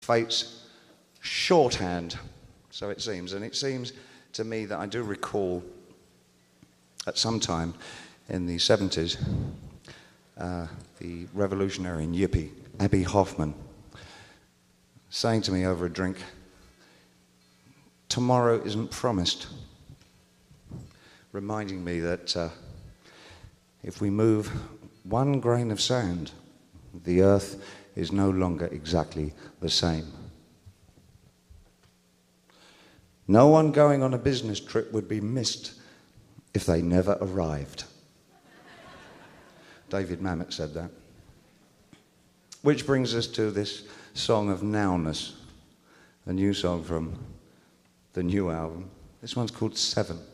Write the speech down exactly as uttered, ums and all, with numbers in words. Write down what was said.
fate's shorthand, so it seems. And it seems to me that I do recall at some time in the seventies, uh, the revolutionary and yippie, Abbie Hoffman, saying to me over a drink, "Tomorrow isn't promised," reminding me that uh, if we move one grain of sand, the earth is no longer exactly the same. No one going on a business trip would be missed if they never arrived. David Mamet said that. Which brings us to this song of Nowness, a new song from the new album. This one's called Seven.